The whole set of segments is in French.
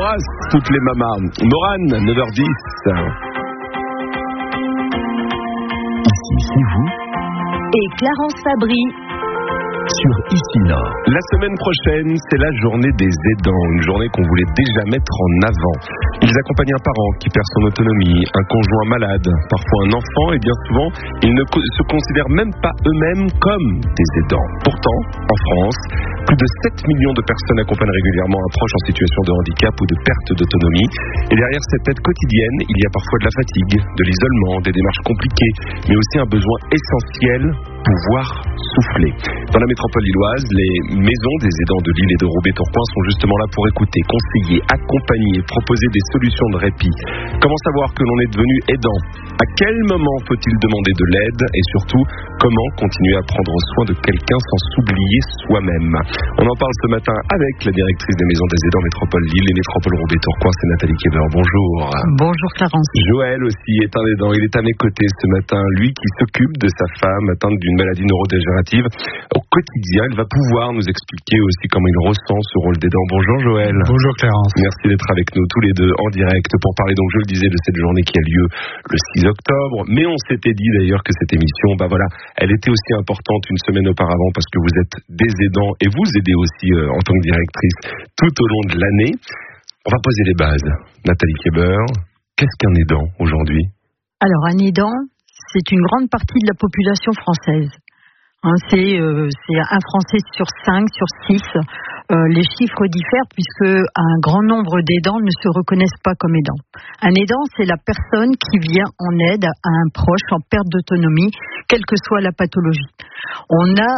embrasse toutes les mamas. Morane, 9h10. Ici, c'est vous. Et Clarence Fabry. Sur Ici Nord. La semaine prochaine, c'est la journée des aidants, une journée qu'on voulait déjà mettre en avant. Ils accompagnent un parent qui perd son autonomie, un conjoint malade, parfois un enfant, et bien souvent, ils ne se considèrent même pas eux-mêmes comme des aidants. Pourtant, en France, plus de 7 millions de personnes accompagnent régulièrement un proche en situation de handicap ou de perte d'autonomie. Et derrière cette aide quotidienne, il y a parfois de la fatigue, de l'isolement, des démarches compliquées, mais aussi un besoin essentiel, pouvoir souffler. Dans la métropole lilloise, les maisons des aidants de Lille et de Roubaix-Tourcoing sont justement là pour écouter, conseiller, accompagner, proposer des solutions de répit. Comment savoir que l'on est devenu aidant ? À quel moment faut-il demander de l'aide ? Et surtout, comment continuer à prendre soin de quelqu'un sans s'oublier soi-même ? On en parle ce matin avec la directrice des maisons des aidants métropole Lille et métropole Roubaix-Tourcoing, c'est Nathalie Keber. Bonjour. Bonjour Clarence. Joël aussi est un aidant, il est à mes côtés ce matin, lui qui s'occupe de sa femme atteinte d'une maladie neurodégénérative. Au quotidien, il va pouvoir nous expliquer aussi comment il ressent ce rôle d'aidant. Bonjour Joël. Bonjour Clarence. Merci d'être avec nous tous les deux en direct pour parler, donc je le disais, de cette journée qui a lieu le 6 octobre. Mais on s'était dit d'ailleurs que cette émission, elle était aussi importante une semaine auparavant parce que vous êtes des aidants et vous aidez aussi en tant que directrice tout au long de l'année. On va poser les bases. Nathalie Keber, qu'est-ce qu'un aidant aujourd'hui ? Alors un aidant, c'est une grande partie de la population française. C'est un Français sur 5, sur 6. Les chiffres diffèrent puisque un grand nombre d'aidants ne se reconnaissent pas comme aidants. Un aidant, c'est la personne qui vient en aide à un proche en perte d'autonomie, quelle que soit la pathologie. On a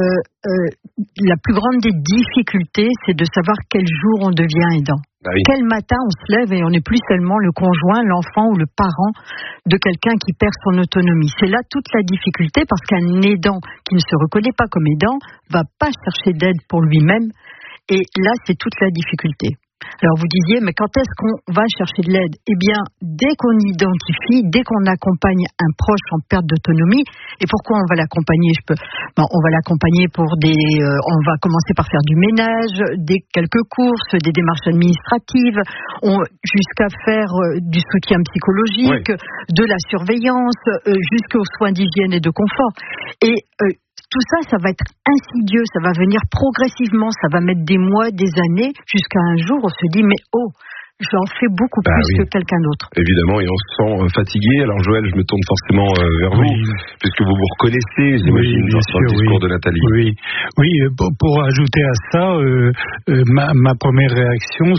la plus grande des difficultés, c'est de savoir quel jour on devient aidant. Oui. Quel matin on se lève et on n'est plus seulement le conjoint, l'enfant ou le parent de quelqu'un qui perd son autonomie. C'est là toute la difficulté parce qu'un aidant qui ne se reconnaît pas comme aidant va pas chercher d'aide pour lui-même et là c'est toute la difficulté. Alors vous disiez, mais quand est-ce qu'on va chercher de l'aide ? Eh bien, dès qu'on identifie, dès qu'on accompagne un proche en perte d'autonomie, et pourquoi on va l'accompagner ? On va l'accompagner on va commencer par faire du ménage, quelques courses, des démarches administratives, jusqu'à faire du soutien psychologique, de la surveillance, jusqu'aux soins d'hygiène et de confort. Et tout ça va être insidieux, ça va venir progressivement, ça va mettre des mois, des années, jusqu'à un jour on se dit mais j'en fais beaucoup plus que quelqu'un d'autre. Évidemment, et on se sent fatigué. Alors Joël, je me tourne forcément vers vous, puisque vous vous reconnaissez, j'imagine, dans le discours de Nathalie. Oui. Pour ajouter à ça, ma première réflexion,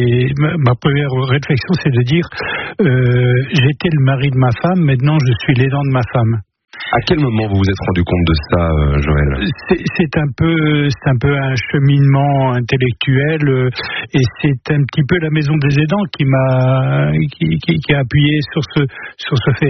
c'est de dire j'étais le mari de ma femme, maintenant je suis l'aidant de ma femme. À quel moment vous vous êtes rendu compte de ça, Joël ? C'est un peu un cheminement intellectuel et c'est un petit peu la maison des aidants qui a appuyé sur ce fait.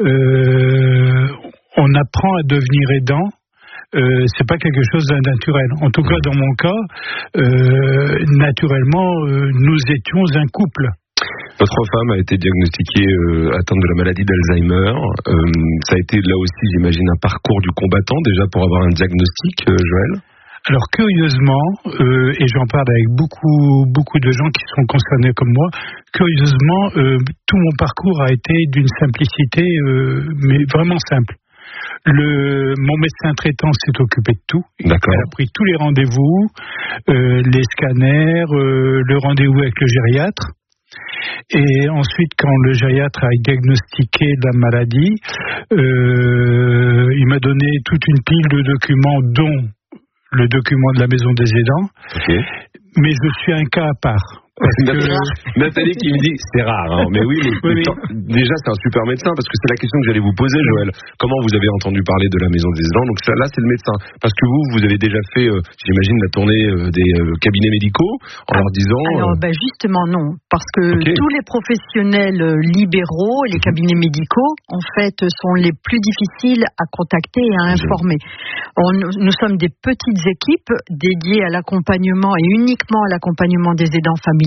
On apprend à devenir aidant. C'est pas quelque chose d'innaturel. En tout cas, dans mon cas, naturellement, nous étions un couple. Votre femme a été diagnostiquée atteinte de la maladie d'Alzheimer. Ça a été là aussi, j'imagine, un parcours du combattant déjà pour avoir un diagnostic, Joël ? Alors curieusement, et j'en parle avec beaucoup de gens qui sont concernés comme moi, curieusement, tout mon parcours a été d'une simplicité, mais vraiment simple. Mon médecin traitant s'est occupé de tout. D'accord. Elle a pris tous les rendez-vous, les scanners, le rendez-vous avec le gériatre. Et ensuite, quand le gériatre a diagnostiqué la maladie, il m'a donné toute une pile de documents, dont le document de la maison des aidants. Okay. Mais je suis un cas à part. Nathalie qui me dit, c'est rare, mais oui. Déjà c'est un super médecin, parce que c'est la question que j'allais vous poser, Joël. Comment vous avez entendu parler de la maison des aidants ? Donc là c'est le médecin, parce que vous avez déjà fait, j'imagine, la tournée des cabinets médicaux en leur disant... Alors justement non, parce que tous les professionnels libéraux, les cabinets médicaux, en fait, sont les plus difficiles à contacter et à informer. Nous sommes des petites équipes dédiées à l'accompagnement et uniquement à l'accompagnement des aidants familiaux.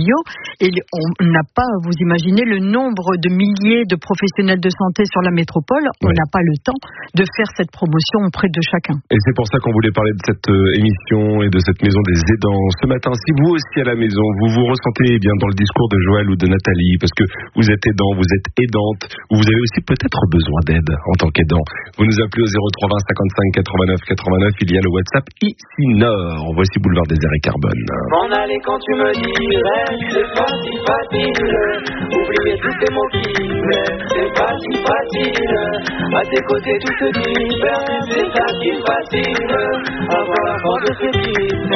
familiaux. Et on n'a pas, vous imaginez, le nombre de milliers de professionnels de santé sur la métropole. On n'a pas le temps de faire cette promotion auprès de chacun. Et c'est pour ça qu'on voulait parler de cette émission et de cette maison des aidants ce matin. Si vous aussi à la maison, vous vous ressentez bien dans le discours de Joël ou de Nathalie, parce que vous êtes aidant, vous êtes aidante, ou vous avez aussi peut-être besoin d'aide en tant qu'aidant, vous nous appelez au 03 20 55 89 89. Il y a le WhatsApp ici Nord. Voici Boulevard Désert et Carbone. M'en aller quand tu me dirais, c'est pas si facile. Oublier tous ces mots qui m'aiment, c'est pas si facile. À tes côtés tout se dit, c'est ça qui est facile. Avoir de ce qui